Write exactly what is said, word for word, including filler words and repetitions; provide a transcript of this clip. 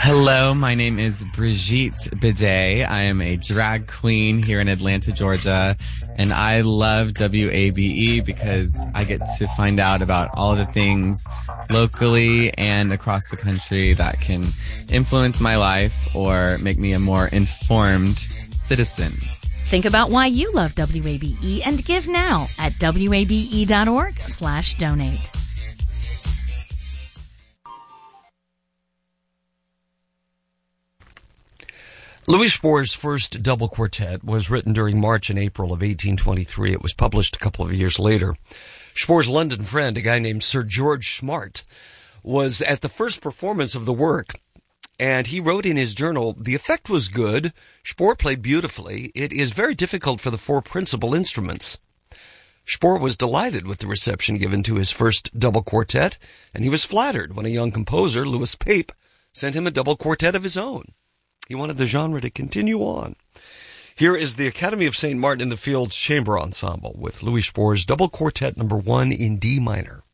Hello, my name is Brigitte Bidet. I am a drag queen here in Atlanta, Georgia, and I love W A B E because I get to find out about all the things locally and across the country that can influence my life or make me a more informed citizen. Think about why you love W A B E and give now at W A B E dot org slash donate. Louis Spohr's first double quartet was written during March and April of eighteen twenty-three. It was published a couple of years later. Spohr's London friend, a guy named Sir George Smart, was at the first performance of the work, and he wrote in his journal, "The effect was good. Spohr played beautifully. It is very difficult for the four principal instruments." Spohr was delighted with the reception given to his first double quartet, and he was flattered when a young composer, Louis Pape, sent him a double quartet of his own. He wanted the genre to continue on. Here is the Academy of Saint Martin in the Fields Chamber Ensemble with Louis Spohr's double quartet number one in D minor.